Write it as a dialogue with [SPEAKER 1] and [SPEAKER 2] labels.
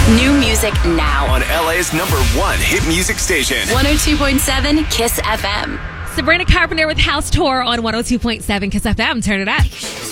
[SPEAKER 1] New music now.
[SPEAKER 2] On LA's #1 hit music station.
[SPEAKER 1] 102.7 Kiss FM.
[SPEAKER 3] Sabrina Carpenter with House Tour on 102.7 Kiss FM. Turn it up.